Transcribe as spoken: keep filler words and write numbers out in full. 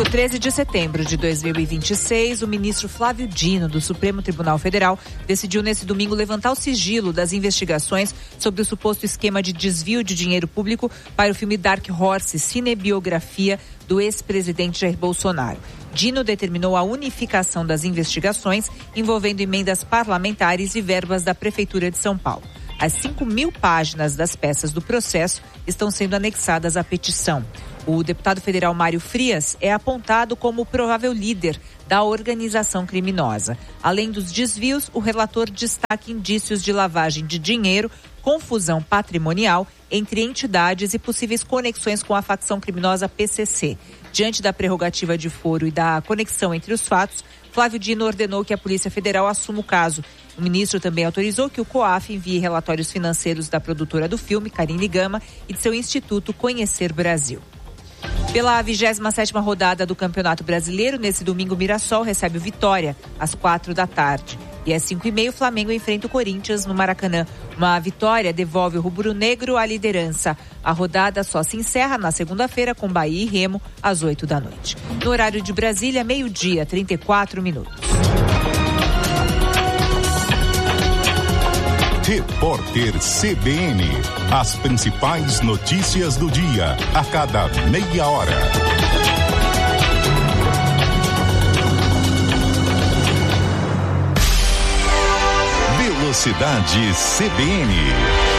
domingo, treze de setembro de dois mil e vinte e seis, o ministro Flávio Dino, do Supremo Tribunal Federal, decidiu nesse domingo levantar o sigilo das investigações sobre o suposto esquema de desvio de dinheiro público para o filme Dark Horse, cinebiografia do ex-presidente Jair Bolsonaro. Dino determinou a unificação das investigações envolvendo emendas parlamentares e verbas da Prefeitura de São Paulo. As cinco mil páginas das peças do processo estão sendo anexadas à petição. O deputado federal Mário Frias é apontado como o provável líder da organização criminosa. Além dos desvios, o relator destaca indícios de lavagem de dinheiro, confusão patrimonial entre entidades e possíveis conexões com a facção criminosa P C C. Diante da prerrogativa de foro e da conexão entre os fatos, Flávio Dino ordenou que a Polícia Federal assuma o caso. O ministro também autorizou que o COAF envie relatórios financeiros da produtora do filme, Carine Gama, e de seu instituto Conhecer Brasil. Pela vigésima sétima rodada do Campeonato Brasileiro, nesse domingo, o Mirassol recebe o Vitória, às quatro da tarde. E às cinco e meia, o Flamengo enfrenta o Corinthians no Maracanã. Uma vitória devolve o rubro-negro à liderança. A rodada só se encerra na segunda-feira com Bahia e Remo, às oito da noite. No horário de Brasília, meio-dia, trinta e quatro minutos. Repórter C B N. As principais notícias do dia, a cada meia hora. Velocidade C B N.